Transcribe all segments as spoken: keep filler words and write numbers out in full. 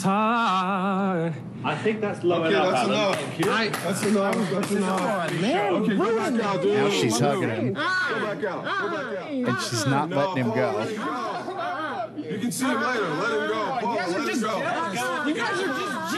hard. I think that's low okay, enough, that's Alan. enough. Thank you. I, that's enough. That's enough. Man, okay, go back out, dude. Now she's hugging him. Go back out. Go back out. And she's not no, letting him Paul, go. Let him go. You can see him later. Let him go. Paul, let him go. You guys are just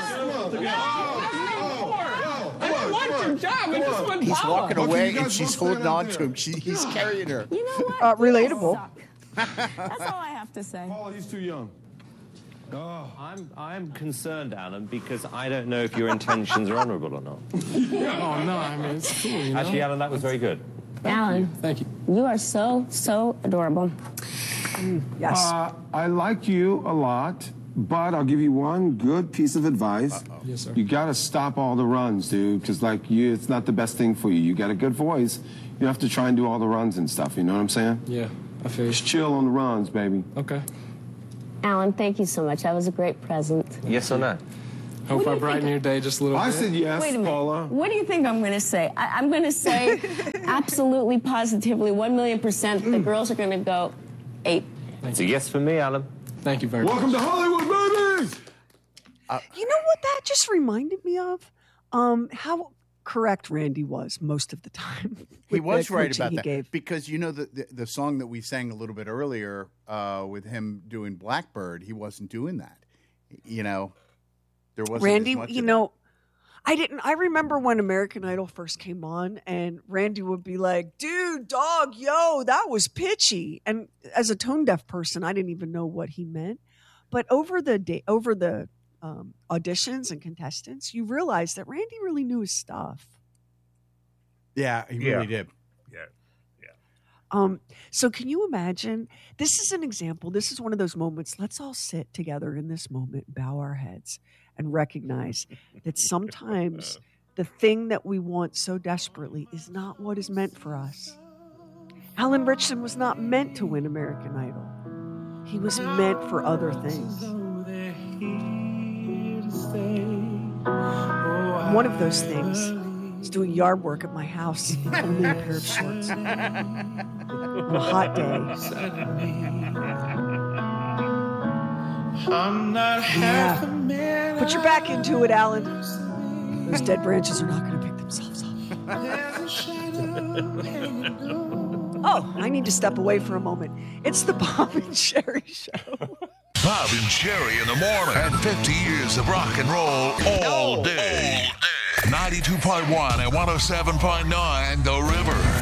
jealous. He's walking Okay, away you guys and she's both holding stand on out to him. She, he's carrying her. You know what? Uh, relatable. That's all I have to say. Paul, he's too young. Oh. I'm, I'm concerned, Alan, because I don't know if your intentions are honourable or not. Oh, no, I mean, it's cool, you know? Actually, Alan, that was very good. Alan, Thank you. you are so, so adorable. Yes. Uh, I like you a lot, but I'll give you one good piece of advice. Uh-oh. Yes, sir. You got to stop all the runs, dude, because like you, it's not the best thing for you. You got a good voice. You have to try and do all the runs and stuff. You know what I'm saying? Yeah, I feel you. Just chill on the runs, baby. Okay. Alan, thank you so much. That was a great present. Yes or no? Hope do I you brighten think- your day just a little I bit. said yes, Wait a minute. Paula. What do you think I'm going to say? I- I'm going to say absolutely, positively, one million percent the girls are going to go eight. It's a yes for me, Alan. Thank you very much. Welcome to Hollywood, baby! You know what that just reminded me of? Um, how correct Randy was most of the time. He with was the right coaching about he that gave. because you know the, the the song that we sang a little bit earlier uh, with him doing Blackbird, he wasn't doing that. You know, there wasn't Randy, as much you of know, I didn't. I remember when American Idol first came on, and Randy would be like, "Dude, dog, yo, that was pitchy." And as a tone deaf person, I didn't even know what he meant. But over the day, over the um, auditions and contestants, you realize that Randy really knew his stuff. that. Yeah, he Yeah. really did. Um, so can you imagine? This is an example. This is one of those moments. Let's all sit together in this moment, bow our heads, and recognize that sometimes the thing that we want so desperately is not what is meant for us. Alan Richardson was not meant to win American Idol. He was meant for other things. One of those things is doing yard work at my house in only a pair of shorts. On a hot day. Yeah. Put your back into it, Alan. Those dead branches are not going to pick themselves up. Oh, I need to step away for a moment. It's the Bob and Sherry Show. Bob and Sherry in the morning. And fifty years of rock and roll all day. ninety-two point one and one oh seven point nine The River.